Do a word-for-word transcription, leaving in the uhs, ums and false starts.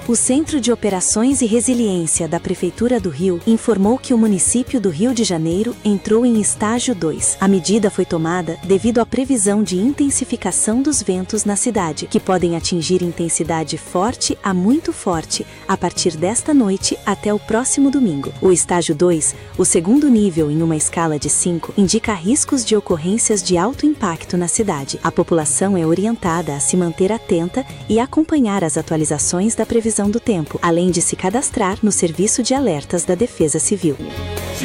O Centro de Operações e Resiliência da Prefeitura do Rio informou que o município do Rio de Janeiro entrou em estágio dois. A medida foi tomada devido à previsão de intensificação dos ventos na cidade, que podem atingir intensidade forte a muito forte a partir desta noite até o próximo domingo. O estágio dois, o segundo nível em uma escala de cinco, indica riscos de ocorrências de alto impacto na cidade. A população é orientada a se manter atenta e acompanhar as atualizações da previsão do tempo, além de se cadastrar no Serviço de Alertas da Defesa Civil.